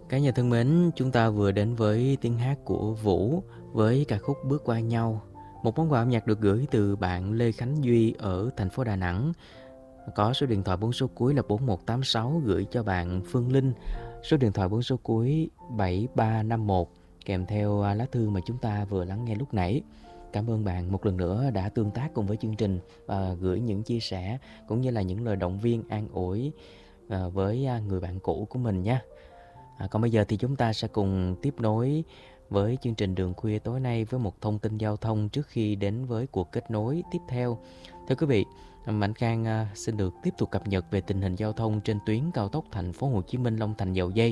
Cả nhà thân mến, chúng ta vừa đến với tiếng hát của Vũ với ca khúc Bước qua nhau. Một món quà âm nhạc được gửi từ bạn Lê Khánh Duy ở thành phố Đà Nẵng. Có số điện thoại 4 số cuối là 4186 gửi cho bạn Phương Linh. Số điện thoại 4 số cuối 7351 kèm theo lá thư mà chúng ta vừa lắng nghe lúc nãy. Cảm ơn bạn một lần nữa đã tương tác cùng với chương trình và gửi những chia sẻ cũng như là những lời động viên an ủi với người bạn cũ của mình nha. Còn bây giờ thì chúng ta sẽ cùng tiếp nối với chương trình Đường Khuya tối nay với một thông tin giao thông trước khi đến với cuộc kết nối tiếp theo. Thưa quý vị, Mạnh Khang xin được tiếp tục cập nhật về tình hình giao thông trên tuyến cao tốc thành phố Hồ Chí Minh Long Thành Dầu Giây.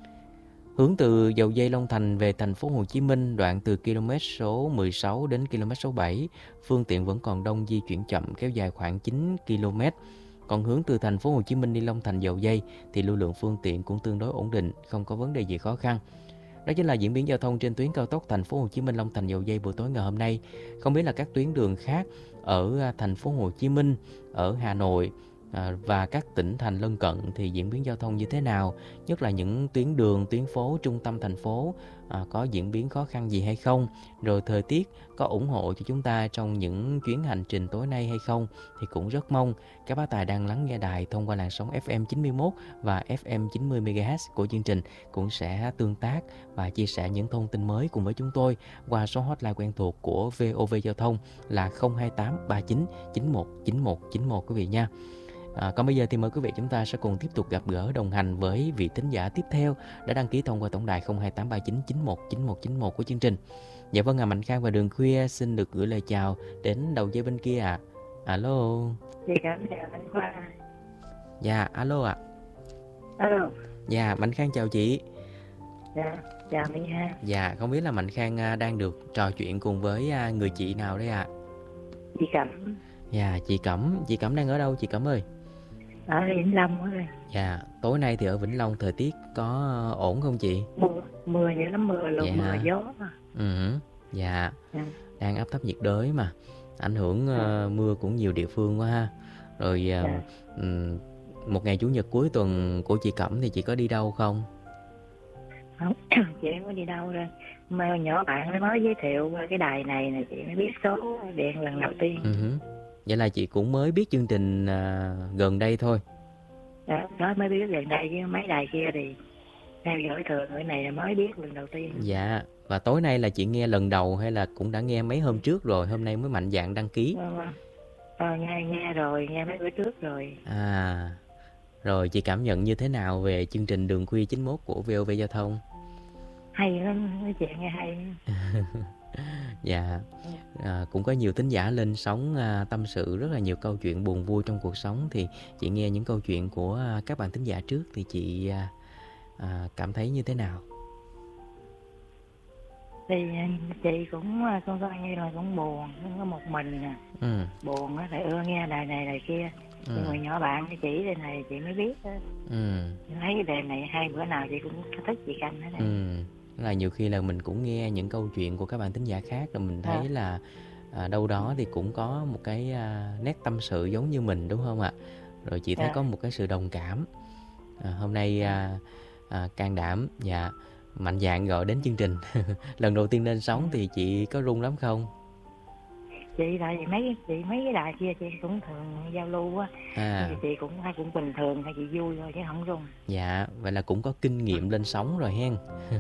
Hướng từ Dầu Giây Long Thành về thành phố Hồ Chí Minh, đoạn từ km số 16 đến km số 7, phương tiện vẫn còn đông, di chuyển chậm, kéo dài khoảng 9 km. Còn hướng từ thành phố Hồ Chí Minh đi Long Thành Dầu Giây thì lưu lượng phương tiện cũng tương đối ổn định, không có vấn đề gì khó khăn. Đó chính là diễn biến giao thông trên tuyến cao tốc thành phố Hồ Chí Minh Long Thành Dầu Giây buổi tối ngày hôm nay. Không biết là các tuyến đường khác ở thành phố Hồ Chí Minh, ở Hà Nội và các tỉnh thành lân cận thì diễn biến giao thông như thế nào, nhất là những tuyến đường, tuyến phố trung tâm thành phố có diễn biến khó khăn gì hay không, rồi thời tiết có ủng hộ cho chúng ta trong những chuyến hành trình tối nay hay không, thì cũng rất mong các bác tài đang lắng nghe đài thông qua làn sóng FM 91 và FM 90 MHz của chương trình cũng sẽ tương tác và chia sẻ những thông tin mới cùng với chúng tôi qua số hotline quen thuộc của VOV Giao thông là 028 39 91 91 91 quý vị nha. Còn bây giờ thì mời quý vị chúng ta sẽ cùng tiếp tục gặp gỡ đồng hành với vị thính giả tiếp theo đã đăng ký thông qua tổng đài 02839 91 91 91 của chương trình. Dạ vâng, Mạnh Khang và Đường Khuya xin được gửi lời chào đến đầu dây bên kia ạ. Alo. Chị cảm chào anh Khoa. Dạ, alo ạ. Alo. Dạ, Mạnh Khang chào chị. Dạ, chào Mỹ Ha. Dạ, không biết là Mạnh Khang đang được trò chuyện cùng với người chị nào đấy ạ? Chị Cẩm. Dạ, chị Cẩm đang ở đâu chị Cẩm ơi? Ở Vĩnh Long rồi. Dạ, tối nay thì ở Vĩnh Long thời tiết có ổn không chị? Mưa dữ lắm, mưa luôn, dạ. mưa gió. Dạ, đang áp thấp nhiệt đới mà ảnh hưởng mưa cũng nhiều địa phương quá ha. Rồi một ngày chủ nhật cuối tuần của chị Cẩm thì chị có đi đâu không? Không, chị không có đi đâu rồi. Mà nhỏ bạn mới giới thiệu qua cái đài này nè, chị mới biết số điện lần đầu tiên. Vậy là chị cũng mới biết chương trình gần đây thôi. Đó mới biết gần đây, chứ mấy đài kia thì theo dõi thường, cái này là mới biết lần đầu tiên. Dạ, và tối nay là chị nghe lần đầu hay là cũng đã nghe mấy hôm trước rồi, hôm nay mới mạnh dạn đăng ký? Nghe rồi, nghe mấy bữa trước rồi. Rồi chị cảm nhận như thế nào về chương trình Đường Khuya 91 của VOV Giao thông? Hay lắm, nói chuyện nghe hay. Dạ, cũng có nhiều thính giả lên sóng tâm sự rất là nhiều câu chuyện buồn vui trong cuộc sống. Thì chị nghe những câu chuyện của các bạn thính giả trước thì chị cảm thấy như thế nào? Thì chị cũng coi như là cũng buồn, không có một mình nè. Buồn á, lại ưa nghe đài này đài kia. Nhưng mà nhỏ bạn cái chỉ đây này chị mới biết đó. Thấy cái đề này hay, bữa nào chị cũng thích chị canh hết này. Là nhiều khi là mình cũng nghe những câu chuyện của các bạn thính giả khác rồi mình thấy là đâu đó thì cũng có một cái nét tâm sự giống như mình, đúng không ạ? Rồi chị thấy có một cái sự đồng cảm. Hôm nay can đảm và mạnh dạn gọi đến chương trình. Lần đầu tiên lên sóng thì chị có run lắm không? Chị tại vì mấy cái đài kia chị cũng thường giao lưu á, thì chị cũng bình thường, hay chị vui thôi chứ không run. Dạ, vậy là cũng có kinh nghiệm lên sóng rồi hen.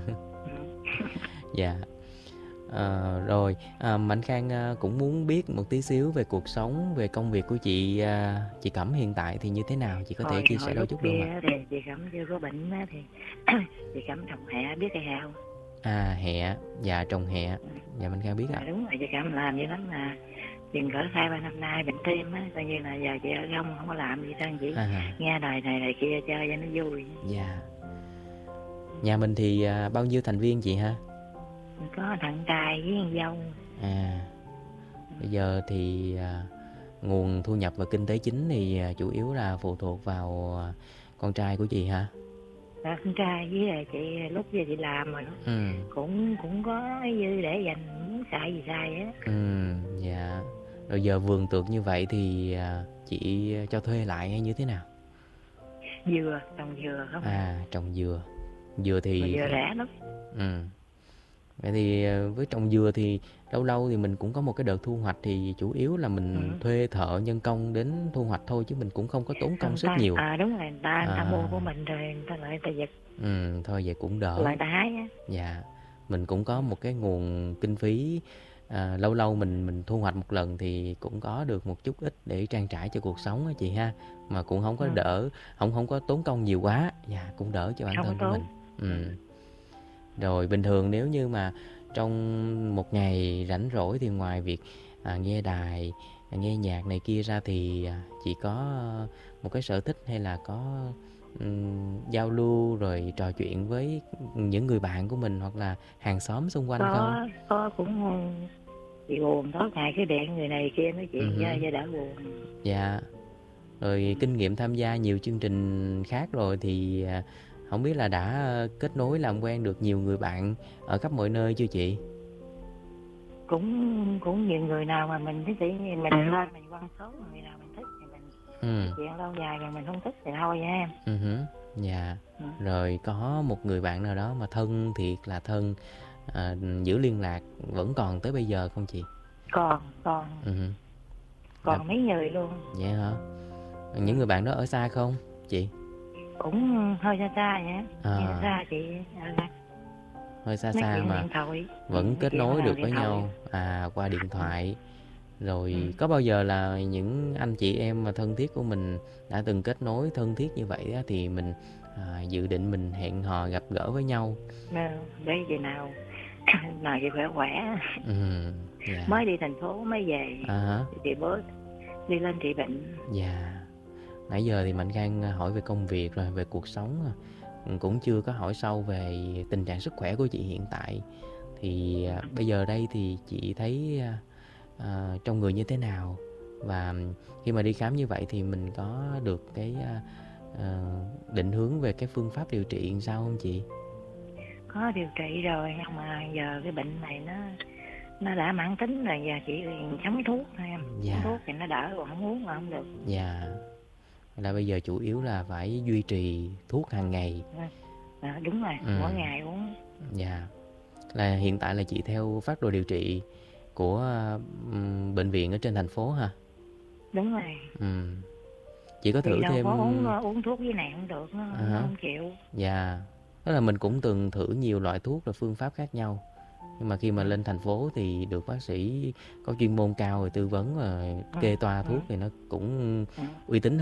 Dạ. Rồi Mạnh Khang cũng muốn biết một tí xíu về cuộc sống, về công việc của chị Cẩm hiện tại thì như thế nào, chị có thể chia sẻ đôi chút được không ạ? Thì chị Cẩm chưa có bệnh á, thì chị Cẩm trồng hẹ, biết cây hẹ không? Hẹ, dạ trồng hẹ. Dạ Mạnh Khang biết ạ. Đúng rồi, chị Cẩm làm vậy lắm là chừng cỡ 2-3 năm nay bệnh tim á, coi như là giờ chị ở không có làm gì trơn, chỉ nghe đài này đài kia chơi cho nó vui. Dạ. Nhà mình thì bao nhiêu thành viên chị ha? Có thằng trai với con dâu. Bây giờ thì nguồn thu nhập và kinh tế chính thì chủ yếu là phụ thuộc vào con trai của chị hả? Con trai với lại chị lúc giờ chị làm rồi đó. Cũng có dư để dành, muốn xài gì xài á. Dạ. Rồi giờ vườn tược như vậy thì chị cho thuê lại hay như thế nào? Dừa, trồng dừa không? Trồng dừa. Dừa thì dừa rẻ lắm. Vậy thì với trồng dừa thì lâu lâu thì mình cũng có một cái đợt thu hoạch, thì chủ yếu là mình thuê thợ nhân công đến thu hoạch thôi, chứ mình cũng không có tốn công sức nhiều. Đúng rồi, người ta mua của mình rồi người ta lại người ta giật. Thôi vậy cũng đỡ. Lại ta hái á. Dạ, mình cũng có một cái nguồn kinh phí, lâu lâu mình thu hoạch một lần thì cũng có được một chút ít để trang trải cho cuộc sống á chị ha, mà cũng không có không có tốn công nhiều quá. Dạ, cũng đỡ cho bản thân của mình. Rồi bình thường nếu như mà trong một ngày rảnh rỗi thì ngoài việc nghe đài, nghe nhạc này kia ra thì chị có một cái sở thích hay là có giao lưu rồi trò chuyện với những người bạn của mình hoặc là hàng xóm xung quanh không? Có, cũng bị buồn, tối ngày cứ điện người này kia nói chuyện cho đỡ buồn. Dạ. Rồi kinh nghiệm tham gia nhiều chương trình khác rồi thì không biết là đã kết nối làm quen được nhiều người bạn ở khắp mọi nơi chưa chị? Cũng nhiều người nào mà mình thích thì mình lên mình quan số, người nào mình thích thì mình chuyện lâu dài, rồi mình không thích thì thôi nha em. Dạ. Rồi có một người bạn nào đó mà thân thiệt là thân, giữ liên lạc vẫn còn tới bây giờ không chị? Còn mấy người luôn. Vậy hả? Những người bạn đó ở xa không chị? Cũng hơi xa xa vậy. Xa chị. Hơi xa mà vẫn kết nối được với nhau qua điện thoại. Rồi có bao giờ là những anh chị em mà thân thiết của mình đã từng kết nối thân thiết như vậy á, thì mình dự định mình hẹn hò gặp gỡ với nhau? Đấy, chị nào nào chị khỏe. Dạ. Mới đi thành phố mới về. Chị bữa đi lên trị bệnh. Dạ. Nãy giờ thì Mạnh Khang hỏi về công việc rồi về cuộc sống, cũng chưa có hỏi sâu về tình trạng sức khỏe của chị hiện tại. Thì bây giờ đây thì chị thấy trong người như thế nào, và khi mà đi khám như vậy thì mình có được cái định hướng về cái phương pháp điều trị sao không chị? Có điều trị rồi, nhưng mà giờ cái bệnh này nó đã mãn tính rồi, giờ chỉ chống thuốc thôi em. Dạ. Thuốc thì nó đỡ, còn không uống là không được. Dạ. Là bây giờ chủ yếu là phải duy trì thuốc hàng ngày. Đúng rồi, mỗi ngày uống. Dạ. Là hiện tại là chị theo phác đồ điều trị của bệnh viện ở trên thành phố ha? Đúng rồi. Chị có thử thêm uống thuốc với này không được, nó không chịu. Dạ. Đó là mình cũng từng thử nhiều loại thuốc và phương pháp khác nhau, nhưng mà khi mà lên thành phố thì được bác sĩ có chuyên môn cao rồi tư vấn và kê toa thuốc thì nó cũng uy tín hơn.